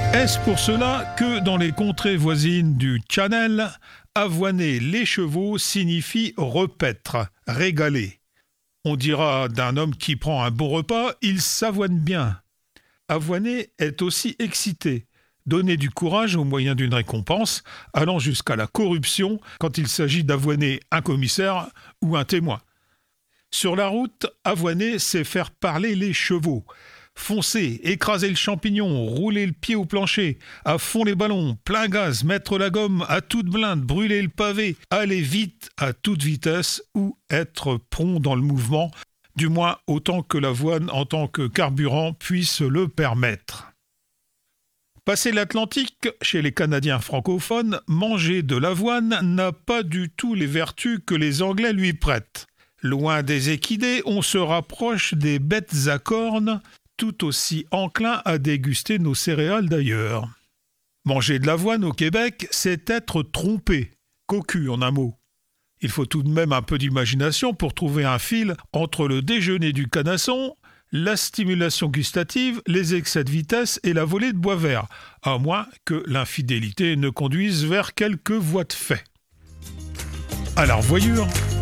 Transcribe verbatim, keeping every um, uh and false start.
Est-ce pour cela que dans les contrées voisines du Channel, avoiner les chevaux signifie repaître, régaler? On dira d'un homme qui prend un bon repas, il s'avoine bien. Avoiner est aussi exciter, donner du courage au moyen d'une récompense, allant jusqu'à la corruption quand il s'agit d'avoiner un commissaire ou un témoin. Sur la route, avoiner, c'est faire parler les chevaux. Foncer, écraser le champignon, rouler le pied au plancher, à fond les ballons, plein gaz, mettre la gomme à toute blinde, brûler le pavé, aller vite à toute vitesse ou être prompt dans le mouvement, du moins autant que l'avoine en tant que carburant puisse le permettre. Passé l'Atlantique, chez les Canadiens francophones, manger de l'avoine n'a pas du tout les vertus que les Anglais lui prêtent. Loin des équidés, on se rapproche des bêtes à cornes, tout aussi enclins à déguster nos céréales d'ailleurs. Manger de l'avoine au Québec, c'est être trompé, cocu en un mot. Il faut tout de même un peu d'imagination pour trouver un fil entre le déjeuner du canasson, la stimulation gustative, les excès de vitesse et la volée de bois vert, à moins que l'infidélité ne conduise vers quelque voie de fait. À la revoyure.